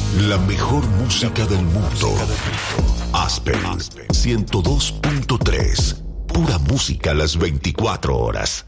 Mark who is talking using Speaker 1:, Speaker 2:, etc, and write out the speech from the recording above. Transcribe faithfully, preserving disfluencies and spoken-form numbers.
Speaker 1: La mejor música del mundo. Aspen ciento dos punto tres. Pura música a las veinticuatro horas.